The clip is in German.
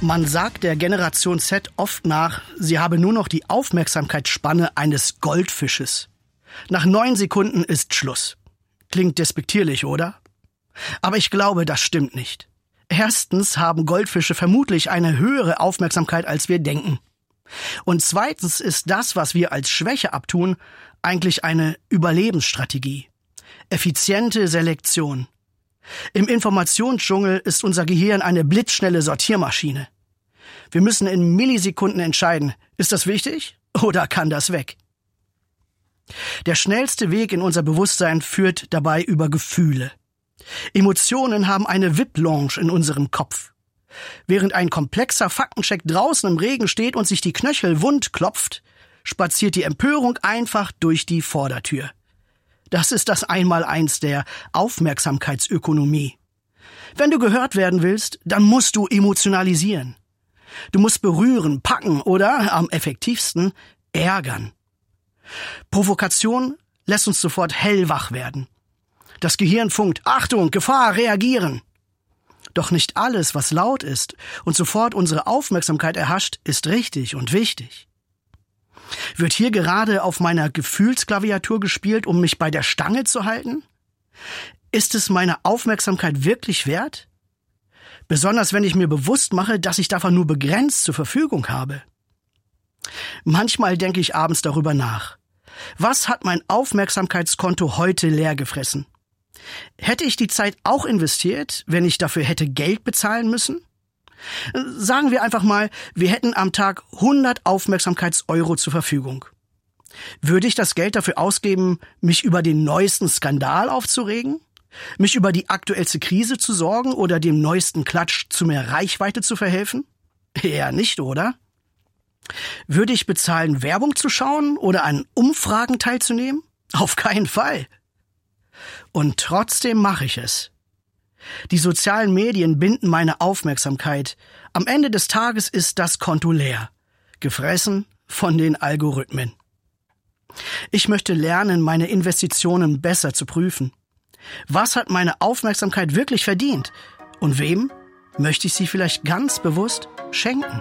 Man sagt der Generation Z oft nach, sie habe nur noch die Aufmerksamkeitsspanne eines Goldfisches. Nach 9 Sekunden ist Schluss. Klingt despektierlich, oder? Aber ich glaube, das stimmt nicht. Erstens haben Goldfische vermutlich eine höhere Aufmerksamkeit, als wir denken. Und zweitens ist das, was wir als Schwäche abtun, eigentlich eine Überlebensstrategie. Effiziente Selektion. Im Informationsdschungel ist unser Gehirn eine blitzschnelle Sortiermaschine. Wir müssen in Millisekunden entscheiden, ist das wichtig oder kann das weg? Der schnellste Weg in unser Bewusstsein führt dabei über Gefühle. Emotionen haben eine VIP-Lounge in unserem Kopf. Während ein komplexer Faktencheck draußen im Regen steht und sich die Knöchel wund klopft, spaziert die Empörung einfach durch die Vordertür. Das ist das Einmaleins der Aufmerksamkeitsökonomie. Wenn du gehört werden willst, dann musst du emotionalisieren. Du musst berühren, packen oder, am effektivsten, ärgern. Provokation lässt uns sofort hellwach werden. Das Gehirn funkt, Achtung, Gefahr, reagieren. Doch nicht alles, was laut ist und sofort unsere Aufmerksamkeit erhascht, ist richtig und wichtig. Wird hier gerade auf meiner Gefühlsklaviatur gespielt, um mich bei der Stange zu halten? Ist es meine Aufmerksamkeit wirklich wert? Besonders wenn ich mir bewusst mache, dass ich davon nur begrenzt zur Verfügung habe. Manchmal denke ich abends darüber nach. Was hat mein Aufmerksamkeitskonto heute leer gefressen? Hätte ich die Zeit auch investiert, wenn ich dafür hätte Geld bezahlen müssen? Sagen wir einfach mal, wir hätten am Tag 100 Aufmerksamkeits-Euro zur Verfügung. Würde ich das Geld dafür ausgeben, mich über den neuesten Skandal aufzuregen? Mich über die aktuellste Krise zu sorgen oder dem neuesten Klatsch zu mehr Reichweite zu verhelfen? Eher nicht, oder? Würde ich bezahlen, Werbung zu schauen oder an Umfragen teilzunehmen? Auf keinen Fall. Und trotzdem mache ich es. Die sozialen Medien binden meine Aufmerksamkeit. Am Ende des Tages ist das Konto leer, gefressen von den Algorithmen. Ich möchte lernen, meine Investitionen besser zu prüfen. Was hat meine Aufmerksamkeit wirklich verdient? Und wem möchte ich sie vielleicht ganz bewusst schenken?